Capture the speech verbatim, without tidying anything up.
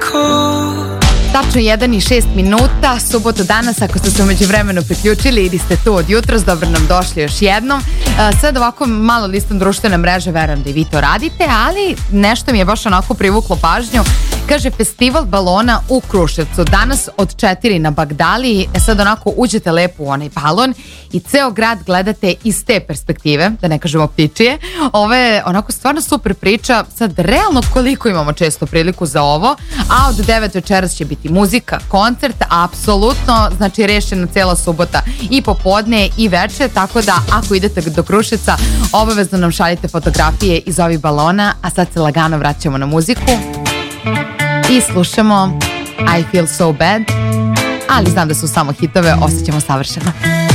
Tačno jedan i šest minuta, subotu danas, ako ste se umeđu vremenu priključili ili ste tu od jutros, dobro nam došli još jednom. Sad ovako malo listom društvene mreže, verujem da i vi to radite, ali nešto mi je baš onako privuklo pažnju. Kaže, festival balona u Kruševcu, danas od četiri na Bagdaliji. Sad onako uđete lepo u onaj balon i ceo grad gledate iz te perspektive, da ne kažemo ptičije. Ovo je onako stvarno super priča. Sad, realno koliko imamo često priliku za ovo, a od devet večeras će biti muzika, koncert, apsolutno, znači rešena cela subota i popodne i veče, tako da ako idete do Kruševca, obavezno nam šaljite fotografije iz ovih balona, a sad se lagano vraćamo na muziku i slušamo I Feel So Bad, ali znam da su samo hitove, osjećamo savršeno.